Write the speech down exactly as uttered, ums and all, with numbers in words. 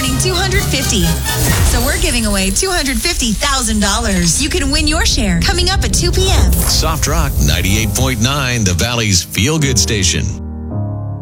winning two hundred fifty thousand dollars. So we're giving away two hundred fifty thousand dollars. You can win your share coming up at two p.m. Soft Rock ninety-eight point nine, the Valley's feel-good station.